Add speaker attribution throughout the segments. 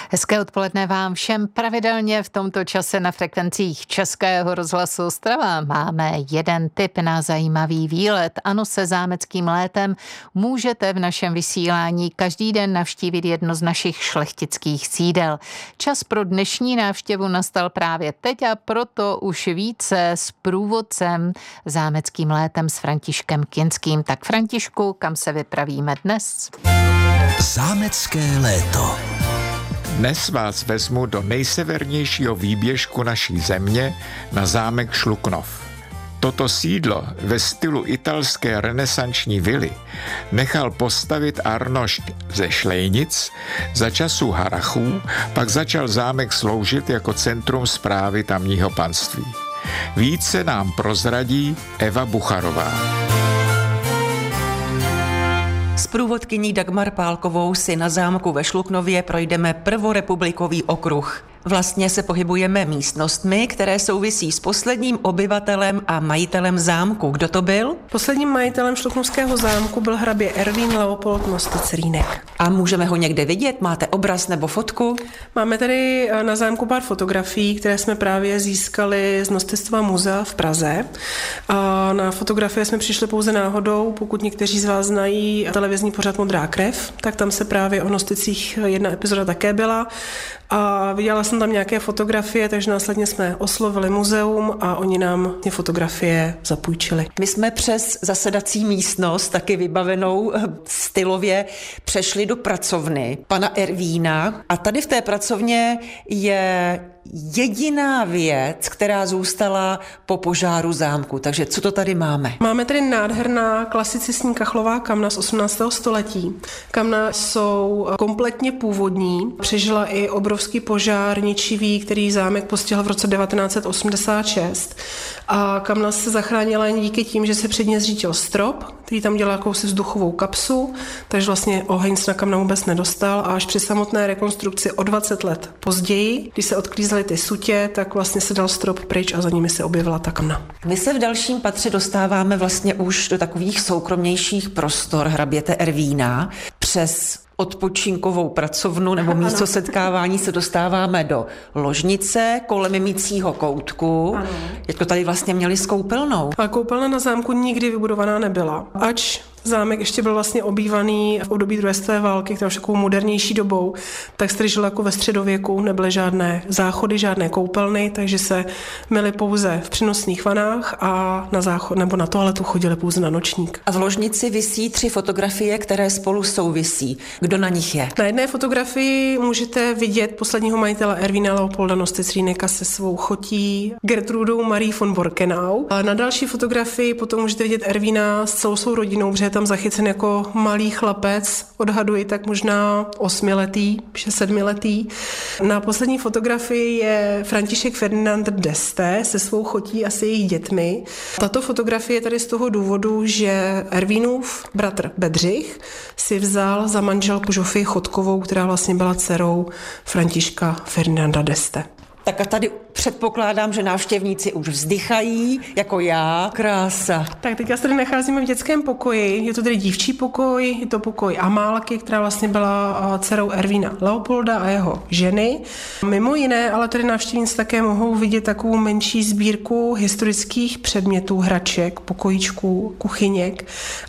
Speaker 1: Hezké odpoledne vám všem. Pravidelně v tomto čase na frekvencích Českého rozhlasu Ostrava máme jeden tip na zajímavý výlet. Ano, se zámeckým létem můžete v našem vysílání každý den navštívit jedno z našich šlechtických sídel. Čas pro dnešní návštěvu nastal právě teď a proto už více s průvodcem zámeckým létem s Františkem Kinským. Tak Františku, kam se vypravíme dnes?
Speaker 2: Zámecké léto.
Speaker 3: Dnes vás vezmu do nejsevernějšího výběžku naší země na zámek Šluknov. Toto sídlo ve stylu italské renesanční vily nechal postavit Arnošt ze Šlejnic, za časů Harrachů pak začal zámek sloužit jako centrum správy tamního panství. Více nám prozradí Eva Bucharová.
Speaker 4: S průvodkyní Dagmar Pálkovou si na zámku ve Šluknově projdeme prvorepublikový okruh. Vlastně se pohybujeme místnostmi, které souvisí s posledním obyvatelem a majitelem zámku. Kdo to byl?
Speaker 5: Posledním majitelem šluknovského zámku byl hrabě Ervín Leopold Nosticrýnek.
Speaker 4: A můžeme ho někde vidět? Máte obraz nebo fotku?
Speaker 5: Máme tady na zámku pár fotografií, které jsme právě získali z Nostictva muzea v Praze. A na fotografie jsme přišli pouze náhodou. Pokud někteří z vás znají televizní pořad Modrá krev, tak tam se právě o Nosticích jedna epizoda také byla. A viděla jsem tam nějaké fotografie, takže následně jsme oslovili muzeum a oni nám ty fotografie zapůjčili.
Speaker 4: My jsme přes zasedací místnost, taky vybavenou stylově, přešli do pracovny pana Ervína a tady v té pracovně je jediná věc, která zůstala po požáru zámku. Takže co to tady máme?
Speaker 5: Máme tady nádherná klasicistní kachlová kamna z 18. století. Kamna jsou kompletně původní. Přežila i obrovský požár ničivý, který zámek postihl v roce 1986. A kamna se zachránila jen díky tím, že se před ní zřítil strop, který tam dělal jakousi vzduchovou kapsu, takže vlastně oheň se na kamna vůbec nedostal a až při samotné rekonstrukci o 20 let později, když se odklízely ty sutě, tak vlastně se dal strop pryč a za nimi se objevila ta kamna.
Speaker 4: My se v dalším patře dostáváme vlastně už do takových soukromnějších prostor hraběte Ervína. Přes odpočinkovou pracovnu nebo místo setkávání se dostáváme do ložnice kolem mýcího koutku. Ano. Jak to tady vlastně měli s koupelnou?
Speaker 5: Ale koupelna na zámku nikdy vybudovaná nebyla. Ač zámek ještě byl vlastně obývaný v období druhé světové války, která už takovou modernější dobou, tak se tady žilo jako ve středověku, nebyly žádné záchody, žádné koupelny, takže se myli pouze v přenosných vanách a na záchod nebo na toaletu chodili pouze na nočník.
Speaker 4: A v ložnici visí 3 fotografie, které spolu souvisí. Kdo na nich je?
Speaker 5: Na jedné fotografii můžete vidět posledního majitele Ervína Leopolda Nosticrýneka se svou chotí Gertrudou Marie von Borkenau. A na další fotografii potom můžete vidět Ervína s celou svou rodinou, protože je tam zachycen jako malý chlapec, odhaduji tak možná 8letý, 7letý. Na poslední fotografii je František Ferdinand d'Este se svou chotí a se jejich dětmi. Tato fotografie je tady z toho důvodu, že Ervínův bratr Bedřich si vzal za manželku Žofii Chodkovou, která vlastně byla dcerou Františka Ferdinanda d'Este.
Speaker 4: Tak a tady předpokládám, že návštěvníci už vzdychají, jako já. Krása.
Speaker 5: Tak teď se tady nacházíme v dětském pokoji. Je to tedy dívčí pokoj, je to pokoj Amálky, která vlastně byla dcerou Ervína Leopolda a jeho ženy. Mimo jiné, ale tady návštěvníci také mohou vidět takovou menší sbírku historických předmětů, hraček, pokojíčků, kuchyněk.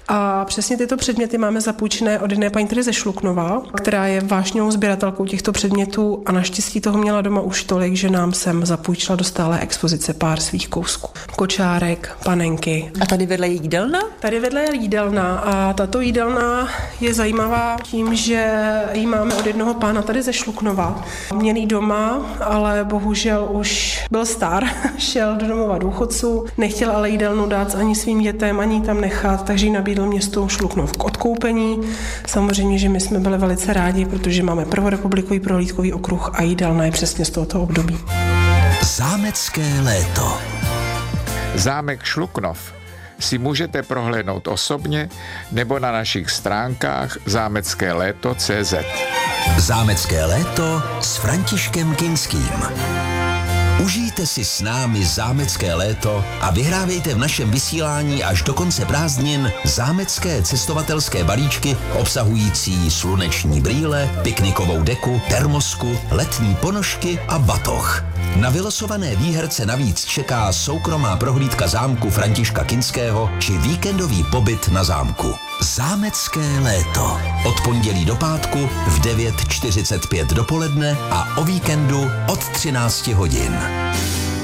Speaker 5: A přesně tyto předměty máme zapůjčené od jedné paní Terezy Šluknová, která je vášnivou sběratelkou těchto předmětů a naštěstí toho měla doma už tolik, že nám sem zapůjčila do stálé expozice pár svých kousků. Kočárek, panenky.
Speaker 4: A tady vedle je jídelna?
Speaker 5: Tady vedle je jídelna a tato jídelna je zajímavá tím, že ji máme od jednoho pána tady ze Šluknova. Měl jí doma, ale bohužel už byl star, šel do domova důchodců, nechtěl ale jídelnu dát ani svým dětem, ani ji tam nechat, takže ji nabídl městu Šluknov k odkoupení. Samozřejmě, že my jsme byli velice rádi, protože máme prvorepublikový prohlídkový okruh a jídelna je přesně z tohoto období.
Speaker 2: Zámecké léto.
Speaker 3: Zámek Šluknov si můžete prohlédnout osobně nebo na našich stránkách zámeckéléto.cz.
Speaker 2: Zámecké léto s Františkem Kinským. Užijte si s námi zámecké léto a vyhrávejte v našem vysílání až do konce prázdnin zámecké cestovatelské balíčky obsahující sluneční brýle, piknikovou deku, termosku, letní ponožky a batoh. Na vylosované výherce navíc čeká soukromá prohlídka zámku Františka Kinského či víkendový pobyt na zámku. Zámecké léto. Od pondělí do pátku v 9:45 dopoledne a o víkendu od 13 hodin.